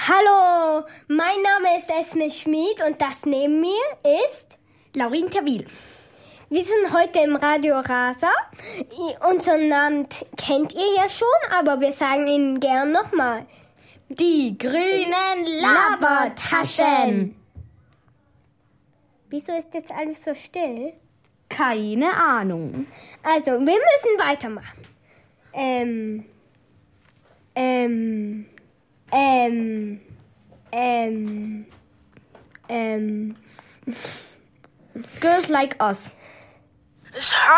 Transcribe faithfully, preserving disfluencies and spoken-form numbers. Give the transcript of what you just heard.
Hallo, mein Name ist Esme Schmid und das neben mir ist Laurin Tawil. Wir sind heute im Radio Rasa. Unseren Namen kennt ihr ja schon, aber wir sagen ihn gern nochmal. Die grünen Labertaschen. Wieso ist jetzt alles so still? Keine Ahnung. Also, wir müssen weitermachen. Ähm, ähm, ähm, ähm, ähm. Girls Like Us.